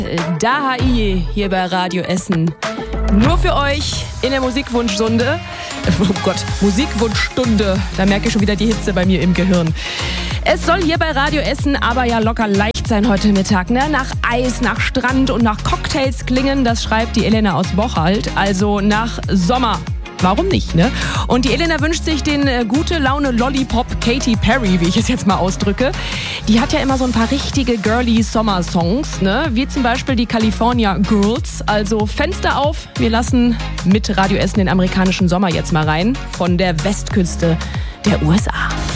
Dahi hier bei Radio Essen. Nur für euch in der Musikwunschstunde. Oh Gott, Musikwunschstunde. Da merke ich schon wieder die Hitze bei mir im Gehirn. Es soll hier bei Radio Essen aber ja locker leicht sein heute Mittag, ne? Nach Eis, nach Strand und nach Cocktails klingen, das schreibt die Elena aus Bocholt. Also nach Sommer. Warum nicht, ne? Und die Elena wünscht sich den gute Laune Lollipop Katy Perry, wie ich es jetzt mal ausdrücke. Die hat ja immer so ein paar richtige girly Sommersongs, ne? Wie zum Beispiel die California Girls. Also Fenster auf, wir lassen mit Radio Essen den amerikanischen Sommer jetzt mal rein. Von der Westküste der USA.